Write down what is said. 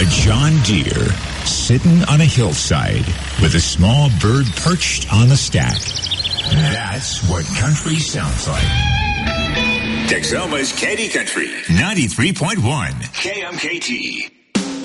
A John Deere sitting on a hillside with a small bird perched on the stack. That's what country sounds like. Texoma's Candy Country 93.1 KMKT.